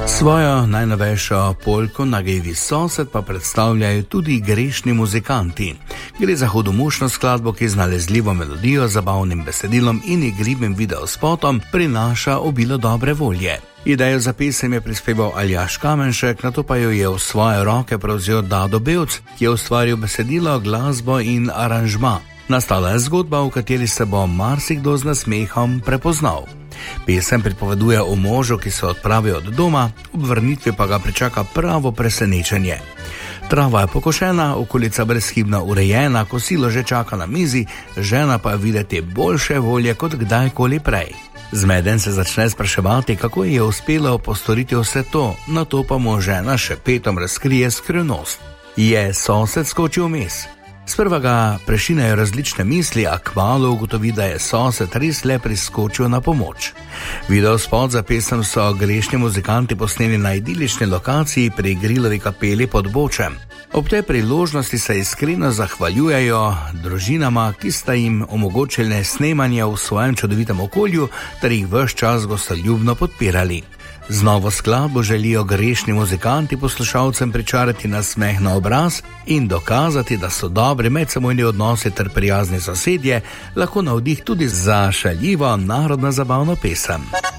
Svojo najnovejšo polko Nagevi sosed pa predstavljajo tudi Grešni muzikanti. Gre za hudomušno skladbo, ki z nalezljivo melodijo, zabavnim besedilom in igrivim videospotom prinaša obilo dobre volje. Idejo za pesem je prispeval Aljaž Kamenšek, nato pa jo je v svoje roke prevzel Dado Bevc, ki je ustvaril besedilo, glasbo in aranžma. Nastala je zgodba, v kateri se bo marsikdo z nasmehom prepoznal. Pesem pripoveduje o možu, ki se odpravi od doma, ob vrnitvi pa ga pričaka pravo presenečenje. Trava je pokošena, okolica brezhibno urejena, kosilo že čaka na mizi, žena pa videti boljše volje kot kdajkoli prej. Zmeden se začne spraševati, kako je uspelo postoriti vse to, nato pa mu žena še petom razkrije skrivnost. Je sosed skočil vmes. Sprva ga prešinejo različne misli, a kmalu ugotovi, da je sosed res le priskočil na pomoč. Videospot za pesem so Grešni muzikanti posneli na idilični lokaciji pri Grilovi kapeli pod Bočem. Ob tej priložnosti se iskreno zahvaljujejo družinama, ki sta jim omogočili snemanje v svojem čudovitem okolju, ter jih ves čas gostoljubno podpirali. Z novo skladbo želijo Grešni muzikanti poslušalcem pričarati nasmeh na obraz in dokazati, da so dobri medsebojni odnosi ter prijazni sosedje lahko navdih tudi za šaljivo narodno zabavno pesem.